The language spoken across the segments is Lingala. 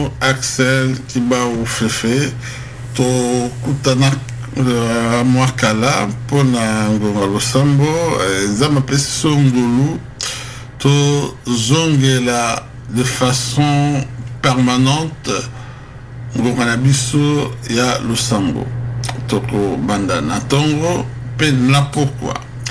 Bonjour Axel Kiba ou Fefe. To kutana mwakala pona ngonga losambo zama pesi songolu to zongela de façon permanente ngonga na biso ya losambo toko banda na tongo pe na pourquoi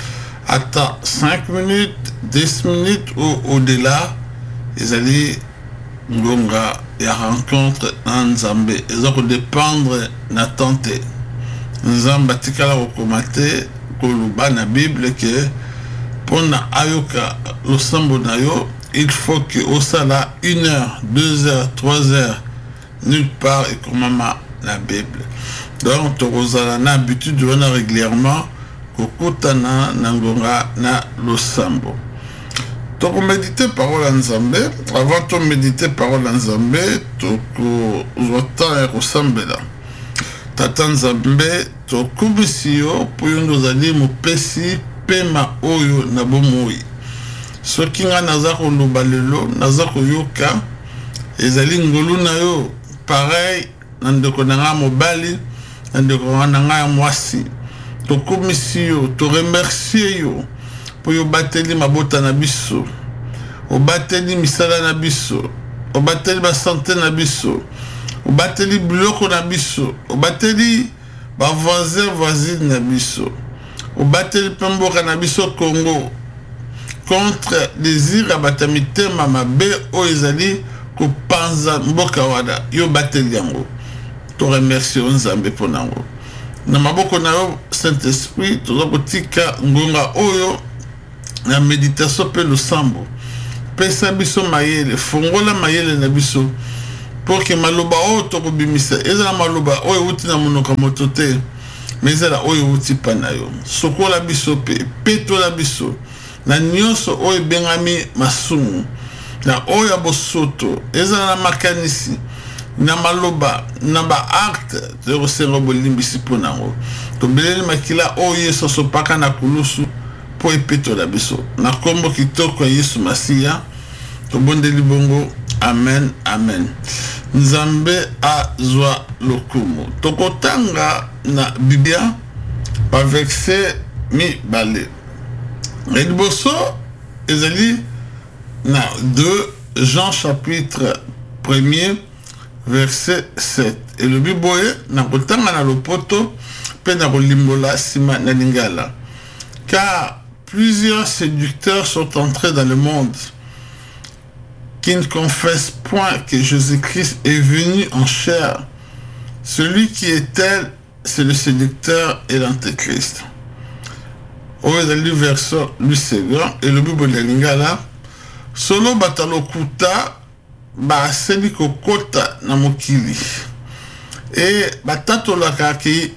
ata 5 minutes 10 minutes ou au-delà ezali ngonga ya rencontre na Nzambe ezako dépendre na tante Nzambe tikala okomate koluba na Bible que pona ayoka losambo na yo il faut que osala 1 heure 2 heures 3 heures nulle part et comme la Bible donc tozala na habitude de wana régulièrement kokutana na ngonga na losambo. Toko méditer parole en Nzambe, avant de méditer parole en Nzambe, toko zota et ressemble. Tata Nzambe, toko bisio, pour nous aller mo pesi, pema oyo na bomoi. Soki nga nazako lobalelo, nazako yoka, ezali ngolu na yo, pareil, nandeko nanga mobali, nandeko nanga mwasi. Toko misio, to remercier yo. Po yo bateli mabota na biso o bateli misala na biso o bateli ba santé na biso o bateli biloko na biso o bateli ba voisine na biso o bateli pemboka na biso Congo contre désir abatamite mama be o ezali ko panza mboka wada yo bateli yango to remercie Nzambe ponango na maboko na yo Saint-Esprit to kotika ngonga oyo la méditation pe losambo pesa biso mayele fongola mayele na biso pour que maloba o to kobimisa ezala maloba oyo uti na monoko moto te mais ezala oyo uti panayo sokola biso pe petola biso na nyonso oyo bengami masumu na oyo bosoto ezala na makanisi na maloba na ba acte de resengo bolimbisi ponango to beleli makila oyo soso paka na kulusu po epeto la biso na kombo kitoko ya Yesu Masiya to bondeli bongo amen amen. Nzambe azwa lokumu tokotanga na Biblia pa verset mi bale liboso ezali na 2 Jean chapitre 1er verset 7 et le biboye na kotanga na lopoto pe na kolimbola sima na lingala car plusieurs séducteurs sont entrés dans le monde qui ne confessent point que Jésus-Christ est venu en chair. Celui qui est tel, c'est le séducteur et l'antéchrist. Au verset lui second et le Bible de Lingala solo batalokuta ba seli kokota na mokili et batatolaka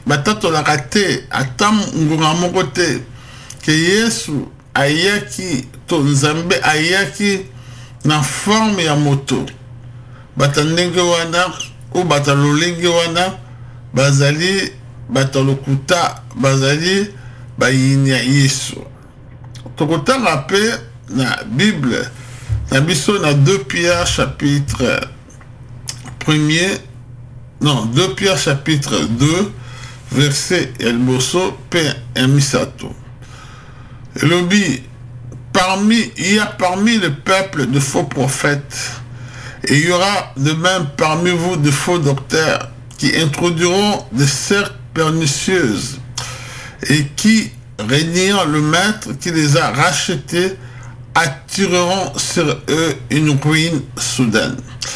te atam ngonga moko te que Yesu ayaki to Nzambe ayaki na forme ya moto batandenge wana ou batalolenge wana bazali batalokuta bazali bayini ya Yesu tokotanga pe na Bible na biso na 2 Pierre chapitre 1er non 2 Pierre chapitre 2 verset elboso pe emisato Lobi, il y a parmi le peuple de faux prophètes, et il y aura de même parmi vous de faux docteurs qui introduiront des sectes pernicieuses et qui, régnant le maître qui les a rachetés, attireront sur eux une ruine soudaine.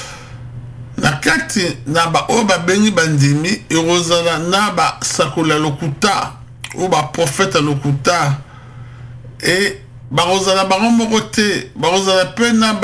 Nakati naba oba beni bandimi irozala naba sakola lokuta oba prophète lokuta et barozala baromoko te barozala pena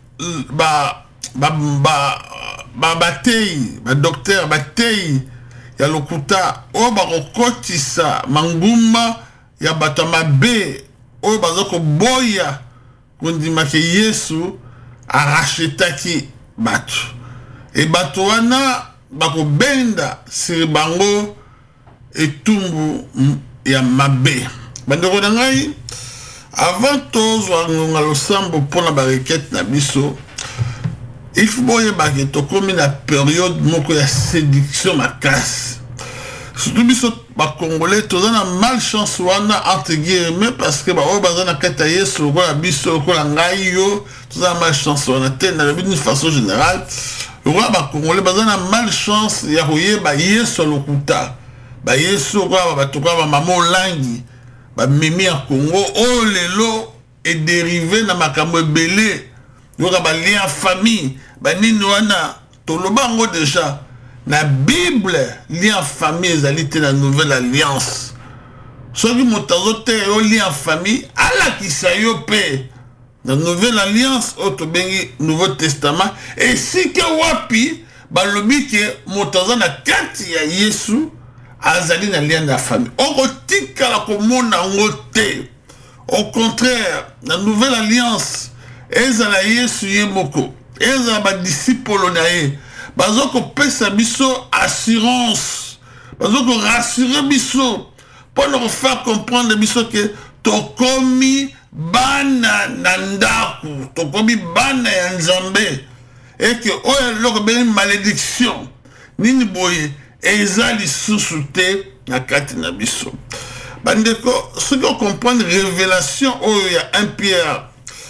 batei ba docteur batei ya lokuta o barokotisa manguma ya bato mabe oyo bazoko boya kondima ke Yesu arachetaki bato e bato wana bakobenda siri bango etumbu ya mabe bandeko na ngai avant tozwa ngonga losambo mpona barequête na biso il faut que tu comme la période moko ya séduction ma casse. Surtout biso ba congolais tous na malchance wana entre guillemets parce que ba o bazana kata yesu ko la biso ko la ngai yo tous na malchance wana tena d'une façon générale. Roi ba congolais bazana malchance ya royer ba yesu lokuta. Ba yesu ko ba toka ba mamo langi ba mimi ya Congo oh lelo est dérivé na makambo belé. Yo ba lien famille ba nini wana toloba ngo déjà la Bible lien famille ezali te na nouvelle alliance. Soki motazo te yo lien famille ala kisayo pe na nouvelle alliance o to bengi nouveau testament et si ke wapi ba lobi ke motazo na kati ya Yesu azali na lien de la famille. O tika la komona ngo te. Au contraire, la nouvelle alliance ezala Yesu yemoko. Ezala ba disciple na ye. Bazoko pesa biso assurance. Bazoko rassurer biso. Pour nous faire comprendre biso que tokomi bana nandaku. Tokomi bana ya Nzambe. Et que oya loko beni malédiction. Nini boye. Ezali sous-souté na kati na biso. Bandeko, ceux qui comprennent révélation, oh, il y a 1 Pierre.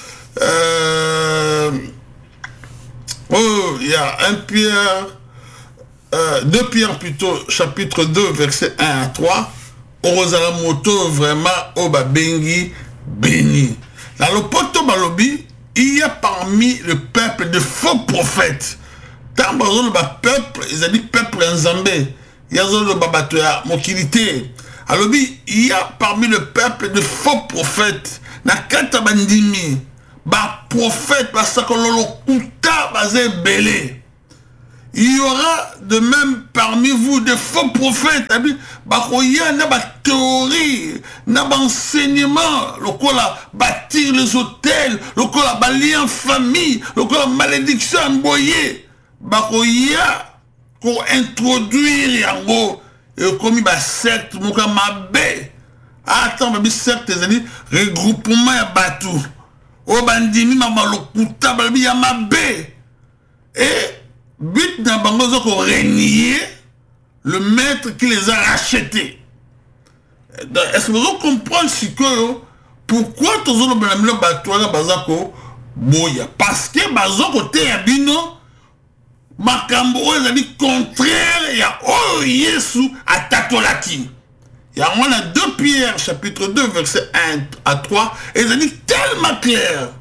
Il y a 1 Pierre, 2 Pierre plutôt, chapitre 2, verset 1 à 3. Orozala moto vraiment, oh, bengi, béni. Dans le poto balobi, il y a parmi le peuple de faux prophètes. Tant que le peuple, ils ont dit peuple en Zambé. Il y a le babatoya, mokilité. Alors, il y a parmi le peuple de faux prophètes. Na kata bandimi. Ba prophète, parce que l'on kuta bazé belé. Il y aura de même parmi vous de faux prophètes. Ba koya na ba théorie, na ba enseignement. Le kola bâtir les hôtels, le kola bali en famille, le kola malédiction emboyée. Ba koya pour introduire yango. Et comme il y a secte, il y a mabé. Attends, il y a secte, c'est-à-dire regroupement ya batou. O bandimi, il y a mabé. Et but d'un bango, c'est qu'on renier le maître qui les a rachetés. Est-ce que vous comprenez ce que pourquoi tous les gens bateau bazako boya? Parce que bazako te yabino. Makambo ezali contraire ya oh Yesu atatolaki. Ya on a 2 Pierre chapitre 2 verset 1 à 3 ezali tellement clair.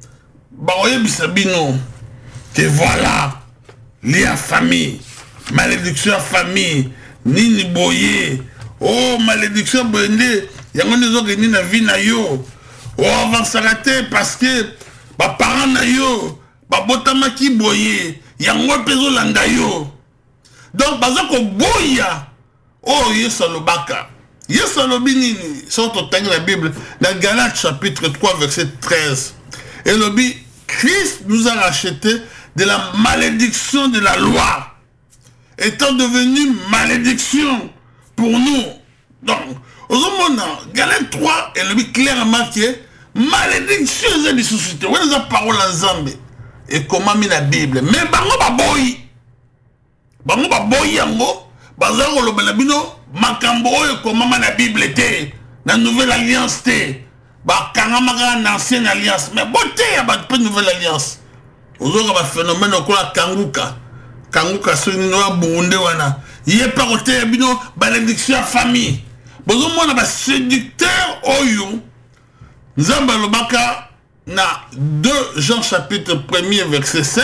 Ba oyebisa bino que voilà lien famille, malédiction famille, nini boye. Oh malédiction boyende yango nezo geni na vie na yo. Oh avansaka te parce que ba parents na yo ba botamaki boye. Yango peso landa yo. Donc bazako boya. Oh Yesu alobaka. Yesu alobi nini? Sans totangi la Bible dans Galates chapitre 3 verset 13. Et lobi Christ nous a racheté de la malédiction de la loi, étant devenu malédiction pour nous. Donc au moment Galates 3 et lobi clairement que malédiction est de société. Où est la parole en Zambie? Et comment mis la Bible? Mais bango baboyi. Bango baboyi yango. Bazango lo belabino. Makambo oyo comment la Bible était. La nouvelle alliance te. Bakangamaga na ancienne alliance. Mais boté ya ba nouvelle alliance. Ozoka ba phénomène okola kanguka. Kanguka soni no bunde wana. Yé pa kote ya bino malédiction ya famille. Bozo mona ba séducteur oyo. Nzamba lobaka na 2 Jean chapitre 1er verset 7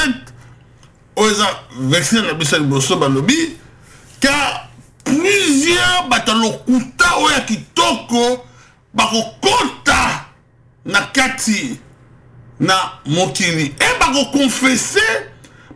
oza verset na bisa liboso balobi car plusieurs batalokuta oya kitoko bakokota na kati na mokili et bakokonfesser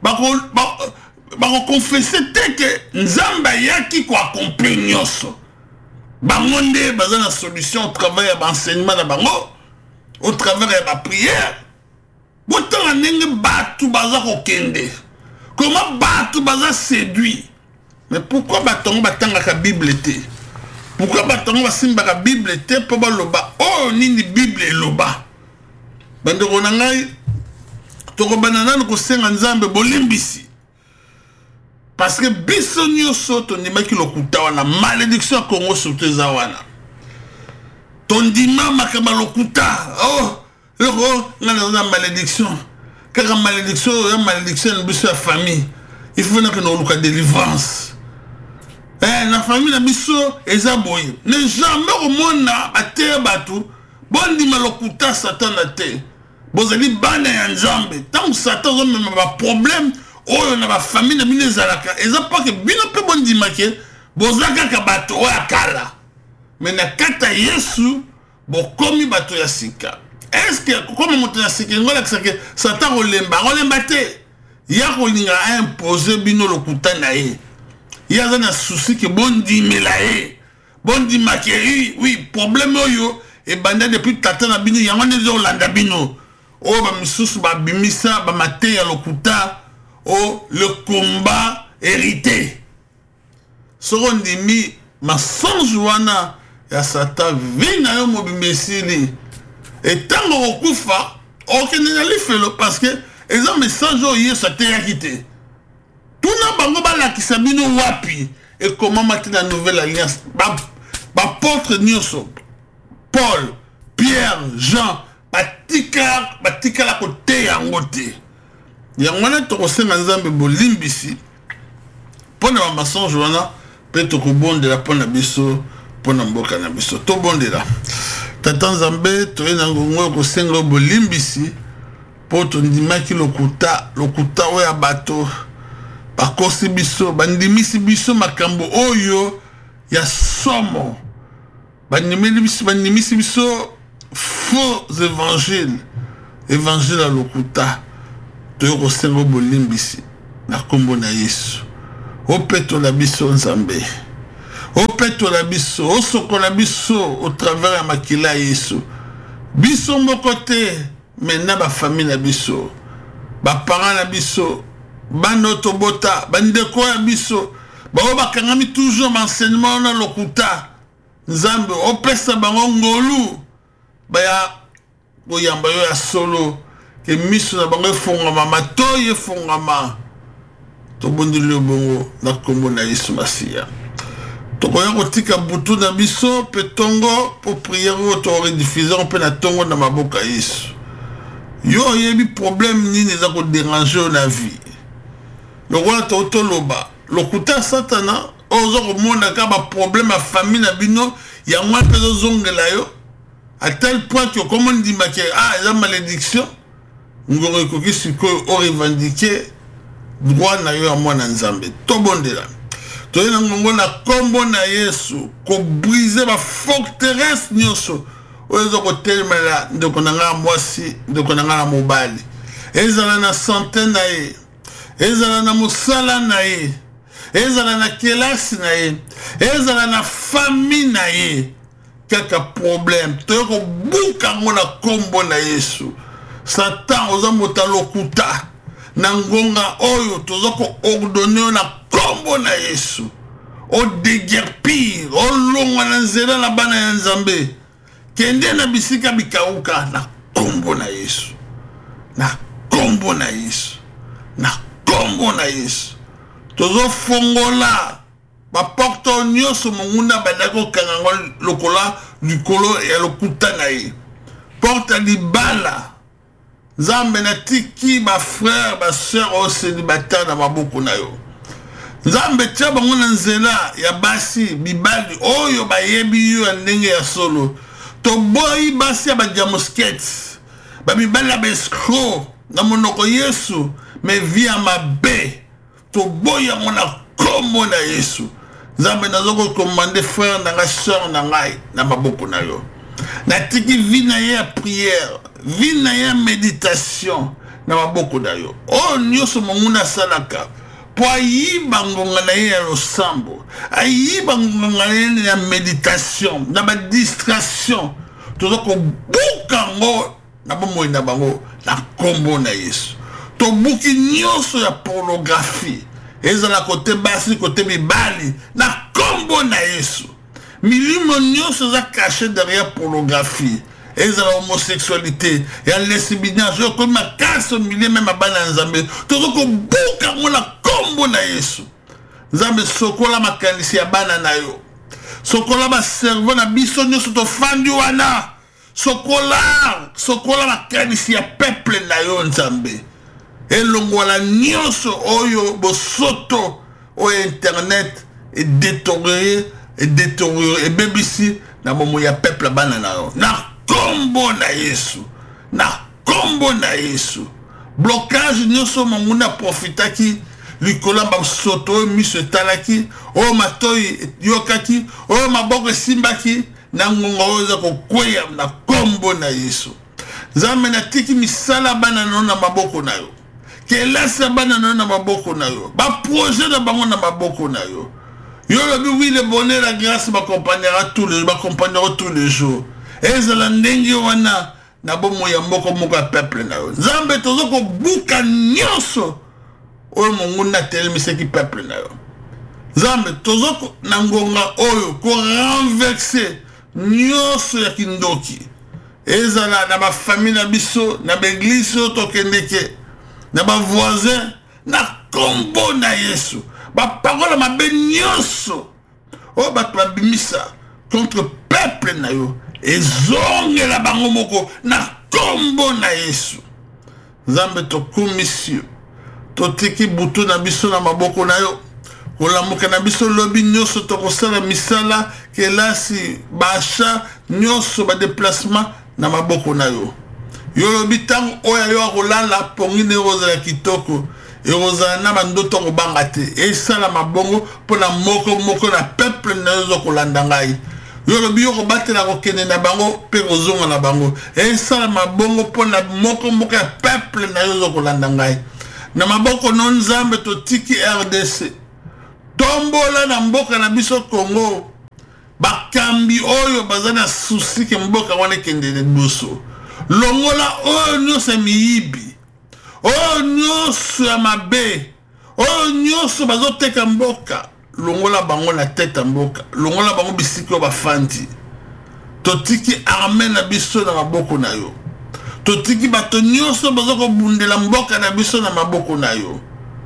bakokonfesser te ke nzamba yaki ko accomplir nyonso bango nde baza na solution au travers ya enseignement na bango. Au travers de la prière, autant n'engue batu baza kokende. Comment batu baza séduit? Mais pourquoi batongo batanga ka Bible était? Pourquoi batongo basimba ka Bible était pour loba? Oh nini Bible loba. Bande ronangai tokobana nanu kosenga nzambe bolimbisi parce que biso nyonso tondimaki lokuta wana malédiction ya Congo surtout eza wana tondima makamba lokuta loko ngana na malédiction kaka malédiction ya malédiction biso ya famille il faut que nous luka délivrance la famille na biso eza boye ne jamais omona bateya bato bondima lokuta satan na te bozali bana ya nzambe tant satan ozomema baproblème oyo na bafamille na bino ezalaka eza pake bino mpe bondimake boza kaka bato oyo akala me na kata yesu bokomi bato ya sika eske kokoma moto ya sika ngolakisake satan kolemba te ya kolinga aimpose bino lokuta na ye ye aza na souci ke bondimela ye bondimake oui problème oyo ebanda depuis tata na bino yango nde ezolanda bino oyo bamisusu babimisa bamate ya lokuta le combat hérité soko ndimi masonge wana ya satan vi na yo mobimba esili etango kokufa okende na lifelo parce que eza message oyo yesu ateyaki te tuna bango balakisa bino wapi ekomama te na nouvelle alliance bapotre nyonso Paul, Pierre, Jean batikala koteya yango te yango wana tokosenga nzambe bolimbisi mpona bamasonge wana mpe tokobondela mpona biso mpona mboka na biso tobondela tata nzambe toye na ngongo oyo kosenga bolimbisi mpo tondimaki lokuta oyo ya bato bakosi biso bandimisi biso makambo oyo ya somo bandimisi biso faux évangile ya lokuta toyo kosenga bolimbisi na kombo na yesu opetola biso nzambe opetola biso osokola biso au travers ya makila ya yesu biso moko te mena bafamille na biso baparent na biso bana tobota bandeko ya biso bao bakangami toujours enseignement na lokuta nzambe opesa bango ngolu baya koyamba yo ya solo ke miso na bango efongama matoyi efongama tobondeli bongo na kombo na yesu masiya tokoya kotika butu na biso mpe tongo po priere oyo torediffuser mpe na tongo na maboka yesu yo oyebi problème nini eza koderange na vie lokola totoloba lokuta satana ozo komona ka baproblème ya famille na bino yango mpe ezozongela yo à tel point que comme on dit eza malédiction ngoro ekoki sikoyo orevendike droit na yo ya mwana nzambe tobondela toye na ngongo na kombo na yesu kobrise baforteresse nyonso oyo eza kotelemela ndeko na ngai mwasi ndeko na ngai na mobali ezala na sante na ye ezala na mosala na ye ezala na kelasi na ye ezala na famille na ye kaka problème toye kobuka ngo na kombo na yesu satan oza moto lokuta na ngonga oyo toza koordonne na kombo na yesu odeguerpir olongwa na nzela na bana ya nzambe kende na bisika bikauka na kombo na yesu na kombo na yesu na kombo na yesu tozofongola baporte nyonso monguna bandaki kokanga ngo likolo ya lokuta na ye porte libala nzambe natiki bafrère basœur oyo célibataire na maboko na yo nzambe tia bango na nzela ya basi bibali oyo bayebi yo ya ndenge ya solo toboyi basi ya badiamoskete babibali ya baescro na monoko yesu me vi ya mabe toboyi yango na kombo na yesu nzambe nazokokomande frère na ngai sœur na ngai na maboko na yo natiki vi na ye ya prière vi na ye ya méditation na maboko na yo oyo nyonso monguna asalaka po ayiba ngonga na ye ya losambo ayiba ngonga na ye ya méditation na badistraction toza kobuka ngo na bomoi na bango na kombo na yesu tobuki nyonso ya pornographie ezala kote basi kote mibali na kombo na yesu milimo nyonso eza caché derrière pornographie ezala homosexualité ya lesbianisme yo comme makasi milieu même bana nzambe tozo ko buka mona kombo na Yesu nzambe sokola makanisi ya bana na yo sokola ba cerveau na biso nyonso to fandi wana sokola makanisi ya peuple na yo nzambe elongola nyonso oyo bosoto o internet et détérioré et bebisi na momo ya peuple bana na yo na kombo na Yesu blocage nyonso monguna profitaki likola ba soto miso talaki o matoi yokaki o maboko simbaki na ngonga oza kokweya na kombo na Yesu nzambe na tiki misala bana na maboko na yo kelasa bana na maboko na yo ba projet na bango na maboko na yo yo lobi oui le bonheur la grâce m'accompagnera tous les jours ezala ndenge wana na bomo ya moko peuple na yo nzambe tozo ko buka nyonso oyo monguna telemiseki peuple na yo nzambe tozo ko na ngonga oyo ko renverser nyonso ya kindoki ezala na ba famille na biso na l'église to kendeke na ba voisin na kombo na Yesu ba parole mabe nyonso o ba babimisa contre peuple na yo ezongela bango moko na kombo na Yesu nzambe to komisio to tiki butu na biso na maboko na yo kolamuka na biso lobi nyonso to kosala misala kelasi basha nyonso ba déplacement na maboko na yo yo lobi tango oya yo akolala pongine ozala kitoko ezala na bandoto kobanga te esala mabongo pona moko na peuple na yo kolanda ngai yo lobi yo kobatela kokende na bango pe kozonga na bango esala mabongo pona moko ya peuple na yo kolanda ngai na maboko no nzambe to tiki RDC tombola na mboka na biso Congo bakambi oyo bazana susi ke mboka wana kende boso longola oyo nyonso miyibi oyo nyonso ya mabe oyo nyonso bazoteka mboka longola bango na tete mboka longola bango bisiki oyo bafandi totiki arme na biso na maboko na yo totiki bato nyonso bazokobundela mboka na biso na maboko na yo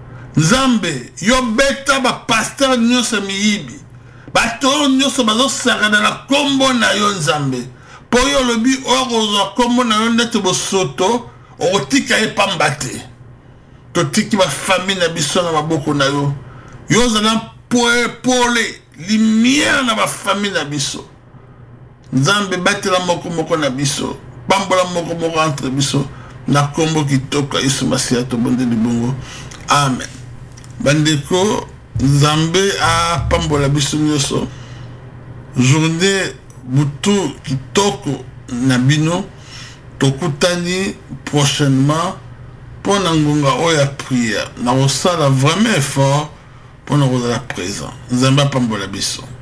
nzambe yo beta bapaster nyonso miyibi bato oyo nyonso bazosakana na kombo na yo nzambe po yo lobi oyo kozwa kombo na yo ndete bosoto okotika ye pamba te totiki bafamille na biso na maboko na yo yo ozala pole lumière na bafamille na biso nzambe batela moko na biso pambola moko entre biso na kombo kitoko Yesu Masiya tobondeli bongo amen bandeko nzambe a pambola biso nyonso journée butu kitoko na bino tokutani prochainement pour na ngonga oya prière na osala vraiment effort pour na kozala présent nzambe a pambola biso